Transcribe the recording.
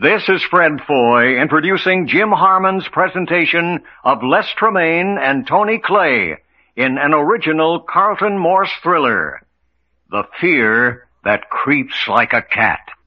This is Fred Foy introducing Jim Harmon's presentation of Les Tremayne and Tony Clay in an original Carlton Morse thriller, The Fear That Creeps Like a Cat.